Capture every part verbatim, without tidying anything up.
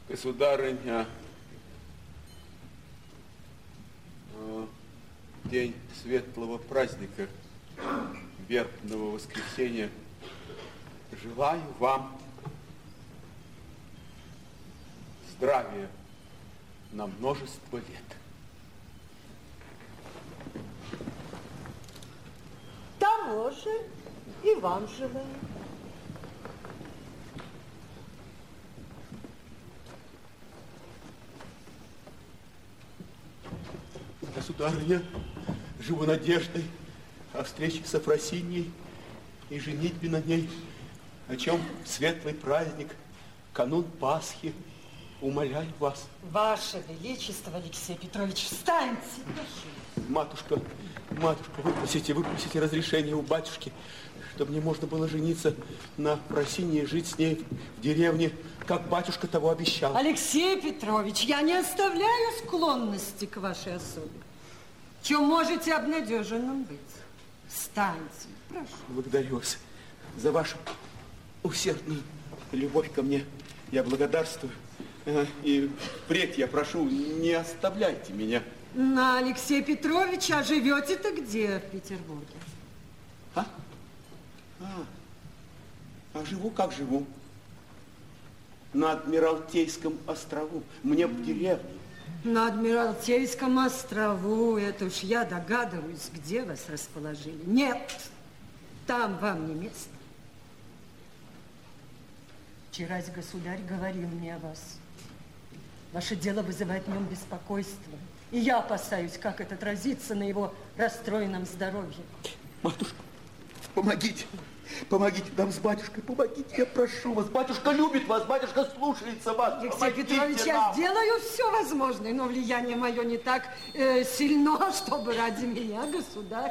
Государыня, день светлого праздника, вербного воскресенья, желаю вам здравия на множество лет. Того же и вам желаю. Государыня, живу надеждой о встрече с Афросиньей и женитьбе на ней, о чем в светлый праздник, канун Пасхи, умоляю вас. Ваше Величество, Алексей Петрович, встаньте. Матушка, матушка, выпросите, выпросите разрешение у батюшки, чтобы мне можно было жениться на Афросинье и жить с ней в деревне, как батюшка того обещал. Алексей Петрович, я не оставляю склонности к вашей особе. Чем можете обнадеженным быть? Встаньте, прошу. Благодарю вас за вашу усердную любовь ко мне. Я благодарствую. И впредь я прошу, не оставляйте меня. На Алексея Петровича, а живете-то где в Петербурге? А? А, а живу как живу. На Адмиралтейском острову. Мне в деревне. На Адмиралтейском острову, это уж я догадываюсь, где вас расположили. Нет, там вам не место. Вчера государь говорил мне о вас. Ваше дело вызывает в нем беспокойство. И я опасаюсь, как это отразится на его расстроенном здоровье. Матушка, помогите. Помогите нам с батюшкой, помогите, я прошу вас. Батюшка любит вас, батюшка слушается вас. Алексей Петрович, я сделаю все возможное, но влияние мое не так э, сильно, чтобы ради меня, государь.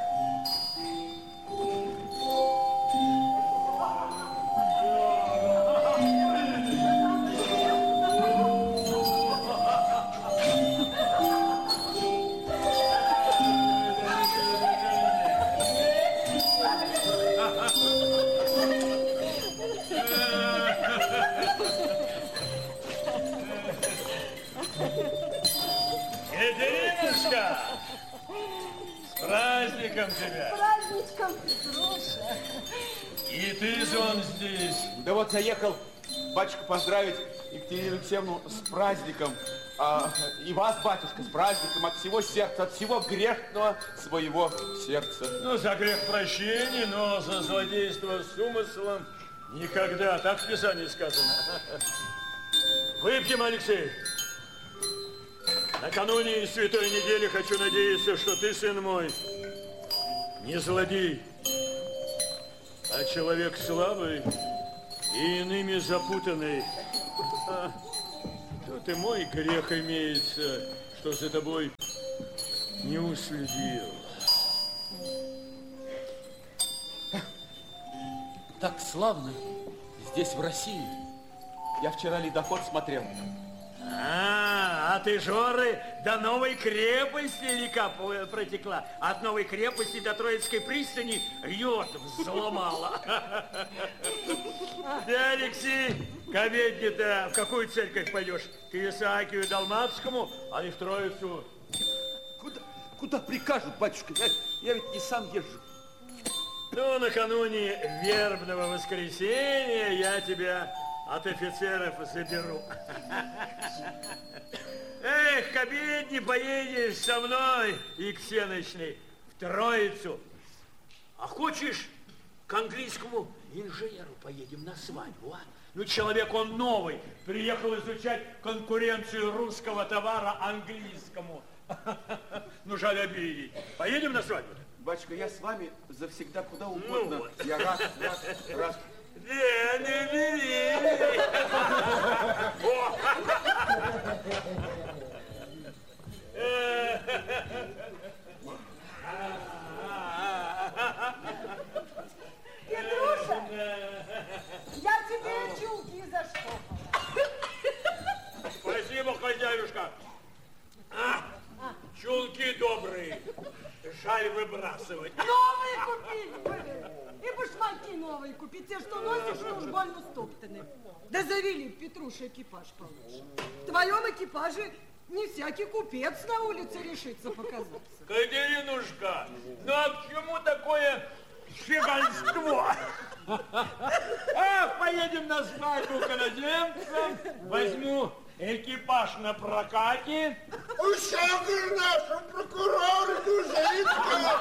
Екатеринушка, с праздником тебя! С праздничком, Петруша! И ты же он здесь. Да вот заехал батюшка поздравить Екатерину Алексеевну с праздником. А, и вас, батюшка, с праздником от всего сердца, от всего грешного своего сердца. Ну, за грех прощения, но за злодейство с умыслом никогда. Так в Писании сказано. Выпьем, Алексей. Накануне святой недели хочу надеяться, что ты, сын мой, не злодей, а человек слабый и иными запутанный. А, тут и мой грех имеется, что за тобой не уследил. Так славно здесь, в России. Я вчера ледоход смотрел. А, а ты, Жоры, до новой крепости река протекла. От новой крепости до Троицкой пристани лед взломала. Ты, Алексей, к обедне-то в какую церковь пойдешь? Ты Исаакию Далматскому, а не в Троицу? Куда, куда прикажут, батюшка? Я, я ведь не сам езжу. Ну, накануне вербного воскресенья я тебя от офицеров заберу. Эх, к обедне поедешь со мной и к всеночной в Троицу. А хочешь, к английскому инженеру поедем на свадьбу, а? Ну, человек он новый, приехал изучать конкуренцию русского товара английскому. Ну, жаль обидеть. Поедем на свадьбу? Батюшка, я с вами завсегда куда угодно. Ну, вот. Я рад, рад, рад. Да, не бери. Петруша, я тебе чулки заштопала. Спасибо, хозяюшка. А, чулки добрые. Жаль выбрасывать. Новые купили были. И башмаки Сапоги новые купить, те, что носишь, уж больно стоптаны. Да завели Петруша экипаж получше. В твоем экипаже не всякий купец на улице решится показаться. Катеринушка, ну а к чему такое щегольство? Ах, поедем на свадьбу к иноземцам, возьму экипаж на прокате. Усяга нашим прокурору Дужицкого!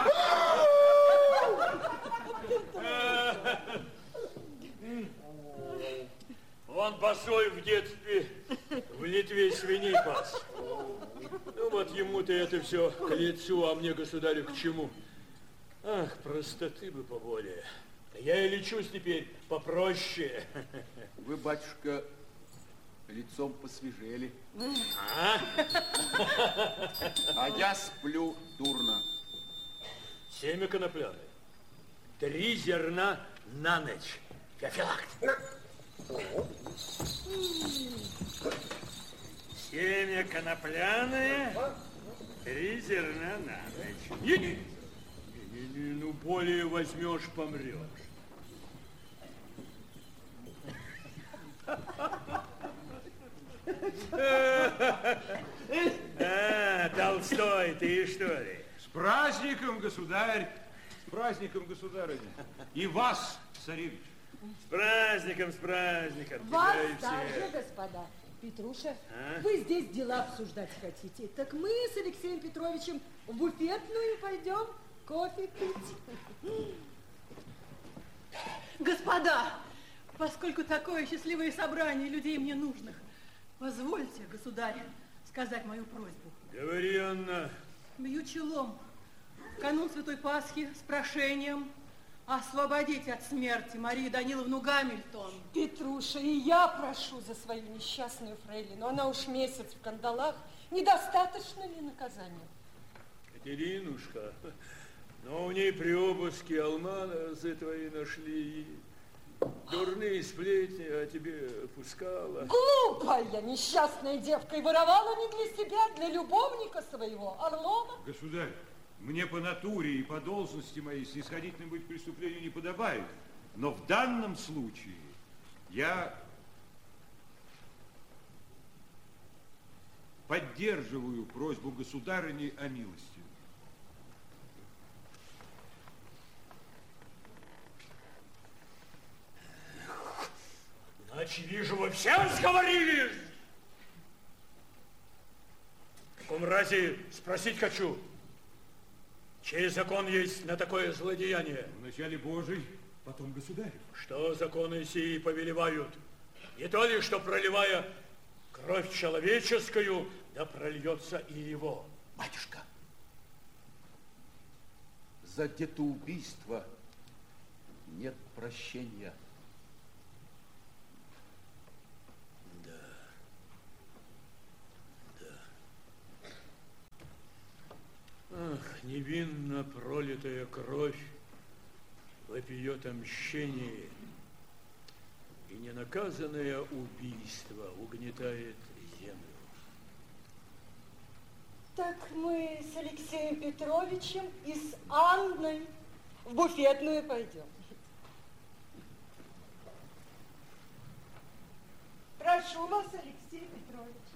Он босой в детстве в Литве свиней пас. Ну вот ему-то это все к лицу, а мне, государю, к чему? Ах, простоты бы поболее. Я и лечусь теперь попроще. Вы, батюшка, лицом посвежели. А? А я сплю дурно. Семя конопляное. Три зерна на ночь. Феофилакт. Семя конопляное, три зерна на ночь. Не, не, не, не, ну более возьмешь, помрешь. А, Толстой, ты что ли? С праздником, государь, с праздником, государыня. И вас, царевич. С праздником, с праздником. Вас тебя и также, всех. господа. Петруша, А? вы здесь дела обсуждать хотите. Так мы с Алексеем Петровичем в буфетную пойдем кофе пить. Господа, поскольку такое счастливое собрание людей мне нужных, позвольте, государь, сказать мою просьбу. Говори, Анна. Бью челом в канун Святой Пасхи с прошением освободить от смерти Марию Даниловну Гамильтон. Петруша, и я прошу за свою несчастную фрейлину. Она уж месяц в кандалах. Недостаточно ли наказания? Катеринушка, но у ней при обыске алмазы твои нашли. Дурные сплетни о тебе пускала. Глупая несчастная девка, и воровала не для себя, а для любовника своего, Орлова. Государь, мне по натуре и по должности моей снисходительным быть преступлению не подобает. Но в данном случае я поддерживаю просьбу государыни о милости. Значит, вижу, вы все сговорились. В таком разе спросить хочу, чей закон есть на такое злодеяние? Вначале Божий, потом государев. Что законы сии повелевают? Не то ли, что проливая кровь человеческую, да прольется и его. Батюшка, за детоубийство нет прощения. Ах, невинно пролитая кровь вопиет о мщении, и ненаказанное убийство угнетает землю. Так мы с Алексеем Петровичем и с Анной в буфетную пойдем. Прошу вас, Алексей Петрович.